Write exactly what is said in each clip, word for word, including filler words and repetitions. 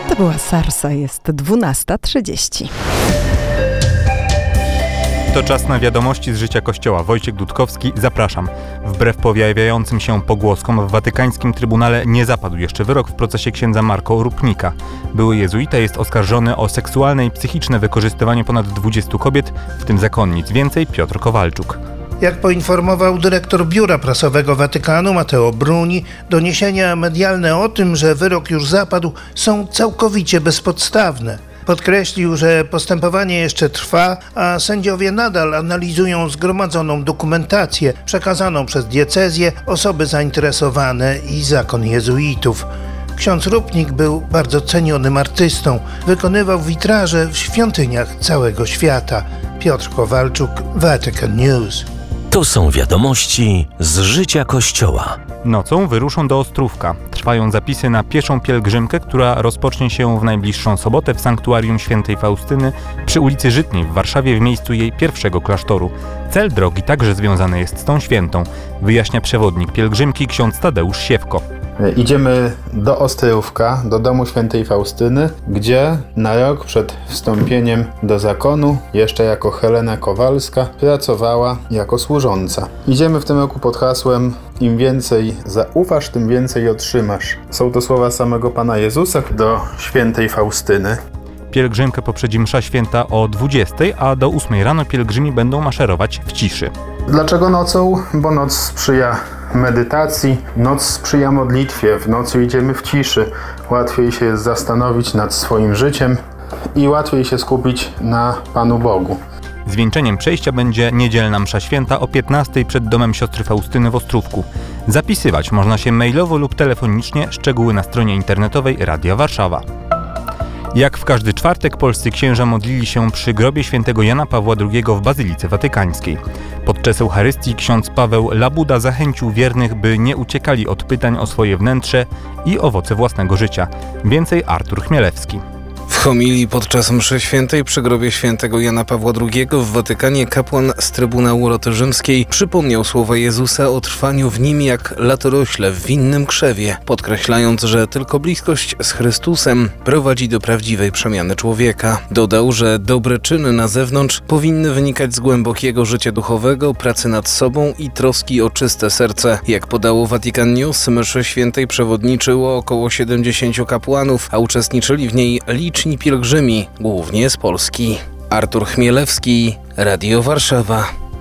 To była Sarsa, jest dwunasta trzydzieści. To czas na wiadomości z życia Kościoła. Wojciech Dudkowski, zapraszam. Wbrew pojawiającym się pogłoskom w watykańskim trybunale nie zapadł jeszcze wyrok w procesie księdza Marco Rupnika. Były jezuita jest oskarżony o seksualne i psychiczne wykorzystywanie ponad dwudziestu kobiet, w tym zakonnic. Więcej Piotr Kowalczuk. Jak poinformował dyrektor Biura Prasowego Watykanu Matteo Bruni, doniesienia medialne o tym, że wyrok już zapadł, są całkowicie bezpodstawne. Podkreślił, że postępowanie jeszcze trwa, a sędziowie nadal analizują zgromadzoną dokumentację przekazaną przez diecezję, osoby zainteresowane i zakon jezuitów. Ksiądz Rupnik był bardzo cenionym artystą. Wykonywał witraże w świątyniach całego świata. Piotr Kowalczuk, Vatican News. To są wiadomości z życia Kościoła. Nocą wyruszą do Ostrówka. Trwają zapisy na pieszą pielgrzymkę, która rozpocznie się w najbliższą sobotę w sanktuarium świętej Faustyny przy ulicy Żytniej w Warszawie w miejscu jej pierwszego klasztoru. Cel drogi także związany jest z tą świętą, wyjaśnia przewodnik pielgrzymki ksiądz Tadeusz Siewko. Idziemy do Ostrówka, do domu świętej Faustyny, gdzie na rok przed wstąpieniem do zakonu, jeszcze jako Helena Kowalska, pracowała jako służąca. Idziemy w tym roku pod hasłem im więcej zaufasz, tym więcej otrzymasz. Są to słowa samego Pana Jezusa do świętej Faustyny. Pielgrzymkę poprzedzi msza święta o dwudziestej, a do ósmej rano pielgrzymi będą maszerować w ciszy. Dlaczego nocą? Bo noc sprzyja medytacji, noc sprzyja modlitwie, w nocy idziemy w ciszy. Łatwiej się jest zastanowić nad swoim życiem i łatwiej się skupić na Panu Bogu. Zwieńczeniem przejścia będzie niedzielna msza święta o piętnastej przed domem siostry Faustyny w Ostrówku. Zapisywać można się mailowo lub telefonicznie, szczegóły na stronie internetowej Radia Warszawa. Jak w każdy czwartek polscy księża modlili się przy grobie świętego Jana Pawła drugiego w Bazylice Watykańskiej. Podczas Eucharystii ksiądz Paweł Labuda zachęcił wiernych, by nie uciekali od pytań o swoje wnętrze i owoce własnego życia. Więcej Artur Chmielewski. W homilii podczas mszy świętej przy grobie świętego Jana Pawła drugiego w Watykanie kapłan z Trybunału Roty Rzymskiej przypomniał słowa Jezusa o trwaniu w nim jak latorośle w winnym krzewie, podkreślając, że tylko bliskość z Chrystusem prowadzi do prawdziwej przemiany człowieka. Dodał, że dobre czyny na zewnątrz powinny wynikać z głębokiego życia duchowego, pracy nad sobą i troski o czyste serce. Jak podało Vatican News, mszy świętej przewodniczyło około siedemdziesięciu kapłanów, a uczestniczyli w niej liczni pielgrzymi, głównie z Polski. Artur Chmielewski, Radio Warszawa.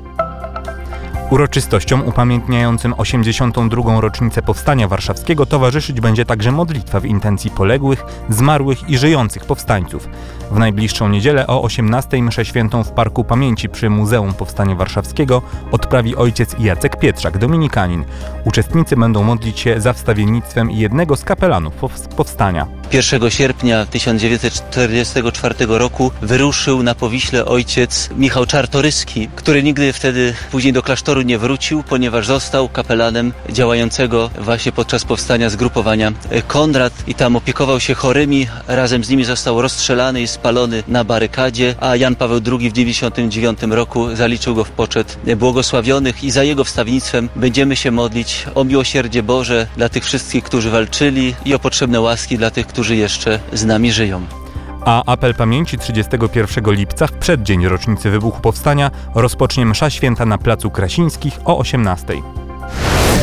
Uroczystościom upamiętniającym osiemdziesiątą drugą rocznicę Powstania Warszawskiego towarzyszyć będzie także modlitwa w intencji poległych, zmarłych i żyjących powstańców. W najbliższą niedzielę o osiemnastej mszę świętą w Parku Pamięci przy Muzeum Powstania Warszawskiego odprawi ojciec Jacek Pietrzak, dominikanin. Uczestnicy będą modlić się za wstawiennictwem jednego z kapelanów powstania. pierwszego sierpnia tysiąc dziewięćset czterdziestego czwartego roku wyruszył na Powiśle ojciec Michał Czartoryski, który nigdy wtedy później do klasztoru nie wrócił, ponieważ został kapelanem działającego właśnie podczas powstania zgrupowania Konrad i tam opiekował się chorymi, razem z nimi został rozstrzelany i spalony na barykadzie, a Jan Paweł drugi w dziewięćdziesiątym dziewiątym roku zaliczył go w poczet błogosławionych i za jego wstawiennictwem będziemy się modlić o miłosierdzie Boże dla tych wszystkich, którzy walczyli i o potrzebne łaski dla tych, którzy jeszcze z nami żyją. A apel pamięci trzydziestego pierwszego lipca w przeddzień rocznicy wybuchu powstania rozpocznie msza święta na Placu Krasińskich o osiemnastej.